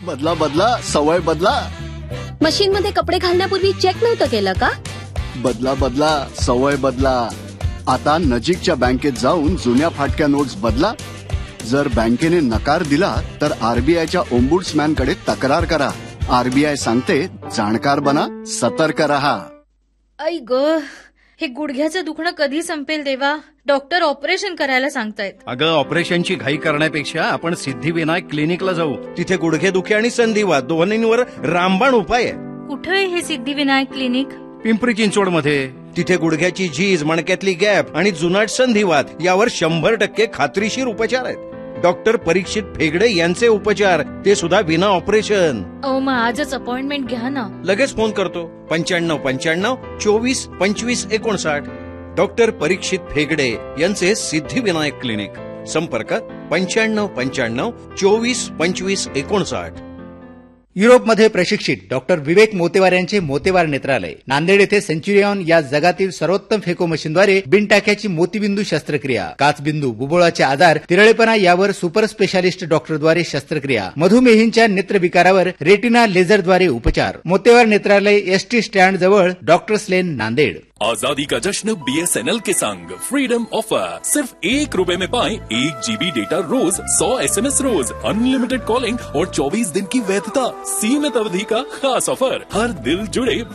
बदला बदला, सवय बदला. मशीन मध्ये कपडे घालण्यापूर्वी चेक नव्हतं केलं का? बदला बदला, सवय बदला. आता नजीकच्या बँकेत जाऊन जुन्या फाटक्या नोट्स बदला. जर बँकेने नकार दिला तर आरबीआयच्या ओम्बुड्समॅन कडे तक्रार करा. आरबीआय सांगते, जाणकार बना, सतर्क रहा. आई ग, हे गुडघ्याचं दुखणं कधी संपेल देवा? डॉक्टर ऑपरेशन करायला सांगतायत. अगं, ऑपरेशनची घाई करण्यापेक्षा आपण सिद्धिविनायक क्लिनिकला जाऊ. तिथे गुडघेदुखी आणि संधिवात दोन्हींवर रामबाण उपाय आहे. कुठे आहे हे सिद्धिविनायक क्लिनिक? पिंपरी चिंचवडमध्ये. तिथे गुडघ्याची झीज, मणक्यातली गॅप आणि जुनाट संधिवात यावर 100% खात्रीशीर उपचार आहेत. डॉक्टर परीक्षित फेगडे यांचे उपचार, ते सुद्धा विना ऑपरेशन. मग आजच अपॉइंटमेंट घ्या ना. लगेच फोन करतो. 9595 24 25 59. डॉक्टर परीक्षित फेगडे यांचे सिद्धिविनायक क्लिनिक. संपर्क 9595 24 25 59. युरोपमध्ये प्रशिक्षित डॉक्टर विवेक मोतेवार यांचे मोतेवार नेत्रालय, नांदेड येथे सेंच्युरियन या जगातील सर्वोत्तम फेको मशीनद्वारे बिनटाक्याची मोतीबिंदू शस्त्रक्रिया, काचबिंदू, बुबुळाचे आजार, तिरळेपणा यावर सुपर स्पेशालिस्ट डॉक्टरद्वारे शस्त्रक्रिया, मधुमेहींच्या नेत्रविकारावर रेटिना लेझरद्वारे उपचार. मोतेवार नेत्रालय, एसटी स्टँड जवळ, डॉक्टर्स लेन, नांदेड. आजादी का जश्न BSNL के संग फ्रीडम ऑफर सिर्फ ₹1 में पाएं 1 GB डेटा रोज, 100 SMS रोज, अनलिमिटेड कॉलिंग और 24 दिन की वैधता. सीमित अवधि का खास ऑफर. हर दिल जुड़े